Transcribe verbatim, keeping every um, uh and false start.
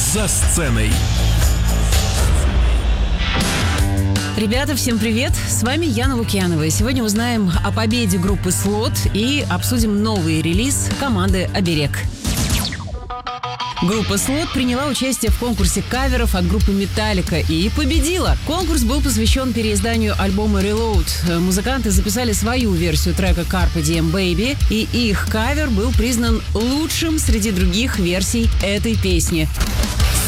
«За сценой». Ребята, всем привет! С вами Яна Лукьянова. И сегодня узнаем о победе группы «Слот» и обсудим новый релиз команды «Оберег». Группа «Слот» приняла участие в конкурсе каверов от группы «Металлика» и победила. Конкурс был посвящен переизданию альбома «Reload». Музыканты записали свою версию трека «Carpe Diem Baby», и их кавер был признан лучшим среди других версий этой песни.